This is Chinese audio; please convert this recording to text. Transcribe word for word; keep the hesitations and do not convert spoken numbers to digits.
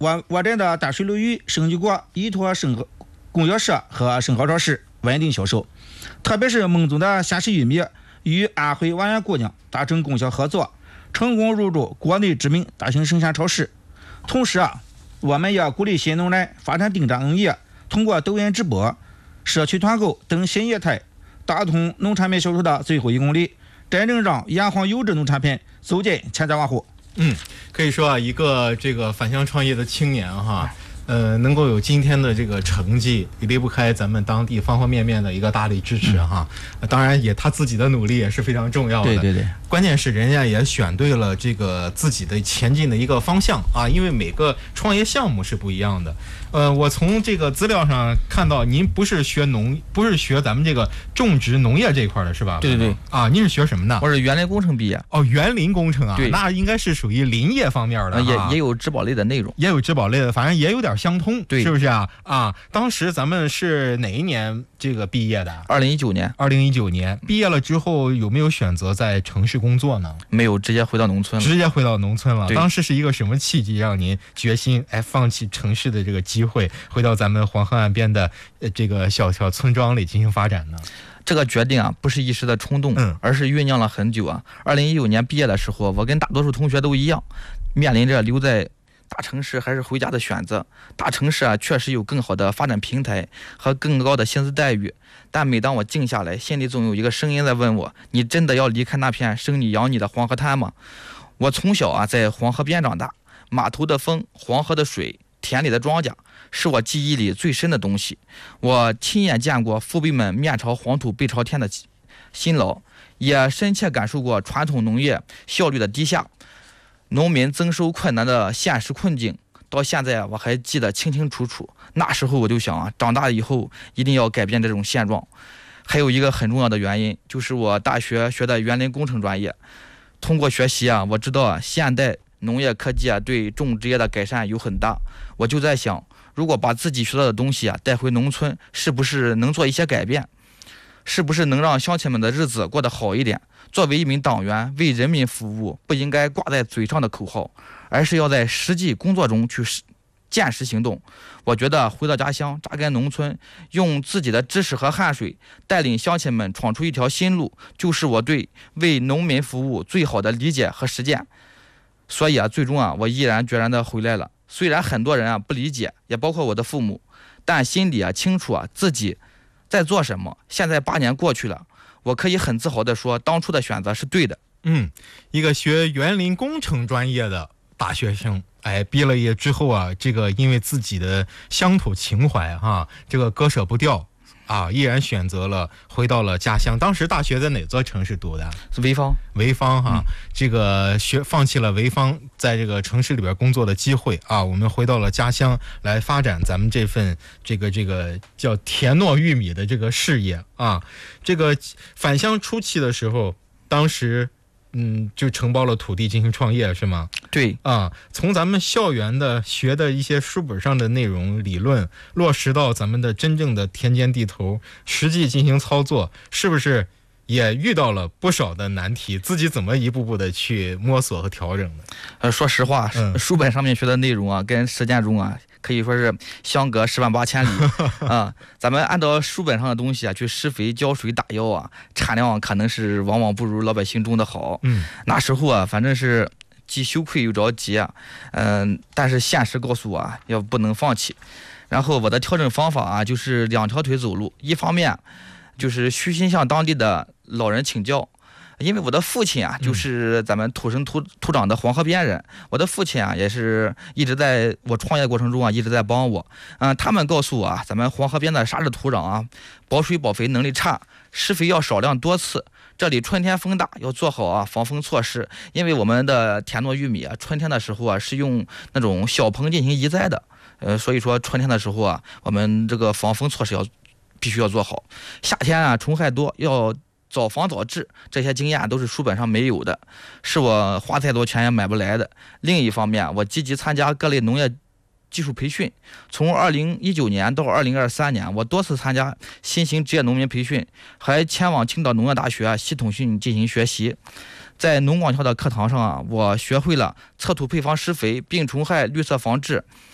我我镇的大水鲈鱼、生菊果依托生供销社和生蚝超市稳定销售，特别是孟总的鲜食玉米与安徽万源姑娘达成供销合作，成功入驻国内知名大型生鲜超市。同时啊，我们也鼓励新农人发展定张业，通过抖音直播、社区团购等新业态，打通农产品销售的最后一公里，真正让炎黄优质农产品走进千家万户。 嗯，可以说啊，一个这个返乡创业的青年哈。呃，能够有今天的这个成绩，也离不开咱们当地方方面面的一个大力支持哈。嗯、当然，也他自己的努力也是非常重要的。 对对对， 关键是人家也选对了这个自己的前进的一个方向啊，因为每个创业项目是不一样的。呃，我从这个资料上看到，您不是学农，不是学咱们这个种植农业这一块的是吧？ 对对对。 啊，您是学什么的？ 我是园林工程毕业。 哦，园林工程啊， 对， 那应该是属于林业方面的、啊， 也也有质保类的内容， 也有质保类的，反正也有点相通， 对， 是不是啊？啊，当时咱们是哪一年这个毕业的？ 二零一九年。 二零一九年毕业了之后，有没有选择在城市工作呢？ 没有，直接回到农村了。 直接回到农村了。 对， 当时是一个什么契机让您决心哎放弃城市的这个机会，回到咱们黄河岸边的呃这个小小村庄里进行发展呢？ 这个决定啊，不是一时的冲动， 嗯， 而是酝酿了很久啊。二零一九年毕业的时候，我跟大多数同学都一样，面临着留在大城市还是回家的选择。大城市啊，确实有更好的发展平台和更高的薪资待遇，但每当我静下来，心里总有一个声音在问我：你真的要离开那片生你养你的黄河滩吗？我从小啊在黄河边长大，码头的风，黄河的水，田里的庄稼，是我记忆里最深的东西。我亲眼见过父辈们面朝黄土背朝天的辛劳，也深切感受过传统农业效率的低下，农民增收困难的现实困境。到现在我还记得清清楚楚。那时候我就想啊，长大以后一定要改变这种现状。还有一个很重要的原因，就是我大学学的园林工程专业。通过学习啊，我知道啊，现代农业科技啊对种植业的改善有很大。我就在想，如果把自己学到的东西啊带回农村，是不是能做一些改变？是不是能让乡亲们的日子过得好一点？作为一名党员，为人民服务不应该挂在嘴上的口号，而是要在实际工作中去见实行动。我觉得回到家乡，扎根农村，用自己的知识和汗水带领乡亲们闯出一条新路，就是我对为农民服务最好的理解和实践。所以啊，最终啊，我毅然决然的回来了。虽然很多人啊不理解，也包括我的父母，但心里啊清楚啊自己在做什么。现在八年过去了，我可以很自豪的说，当初的选择是对的。 嗯，一个学园林工程专业的大学生，哎，毕了业之后啊，这个因为自己的乡土情怀哈，这个割舍不掉啊，依然选择了回到了家乡。当时大学在哪座城市读的？ 是潍坊。 潍坊哈、 嗯， 这个学放弃了潍坊在这个城市里边工作的机会啊，我们回到了家乡来发展咱们这份这个这个叫田糯玉米的这个事业啊。这个返乡初期的时候，当时嗯就承包了土地进行创业是吗？ 对啊，从咱们校园的学的一些书本上的内容理论落实到咱们的真正的田间地头，实际进行操作，是不是也遇到了不少的难题？自己怎么一步步的去摸索和调整的？ 呃，说实话， 嗯、 书本上面学的内容啊，跟实践中啊，可以说是相隔十万八千里啊。咱们按照书本上的东西啊去施肥、浇水、打药啊，产量可能是往往不如老百姓种的好。 嗯， 那时候啊，反正是既羞愧又着急啊。嗯、呃，但是现实告诉我啊，要不能放弃。然后我的调整方法啊，就是两条腿走路。一方面就是虚心向当地的老人请教。因为我的父亲啊，就是咱们土生土土长的黄河边人，我的父亲啊，也是一直在我创业过程中啊，一直在帮我。嗯、呃，他们告诉我啊，咱们黄河边的沙质土壤啊，保水保肥能力差，施肥要少量多次。这里春天风大，要做好啊防风措施。因为我们的田糯玉米啊，春天的时候啊是用那种小棚进行移栽的，呃，所以说春天的时候啊，我们这个防风措施要必须要做好。夏天啊，虫害多，要早防早治，这些经验都是书本上没有的，是我花再多钱也买不来的。另一方面，我积极参加各类农业技术培训，从二零一九年到二零二三年，我多次参加新型职业农民培训，还前往青岛农业大学系统性进行学习。在农广校的课堂上啊，我学会了测土配方施肥、病虫害绿色防治，